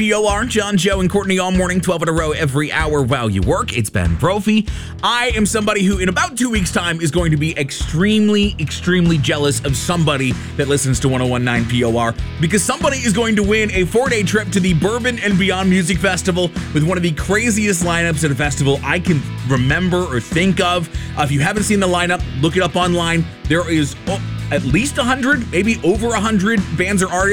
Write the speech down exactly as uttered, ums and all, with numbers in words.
P O R, John, Joe, and Courtney all morning, twelve in a row every hour while you work. It's Ben Brophy. I am somebody who, in about two weeks' time, is going to be extremely, extremely jealous of somebody that listens to one oh one point nine P O R, because somebody is going to win a four-day trip to the Bourbon and Beyond Music Festival with one of the craziest lineups at a festival I can remember or think of. Uh, if you haven't seen the lineup, look it up online. There is oh, at least one hundred, maybe over one hundred bands or artists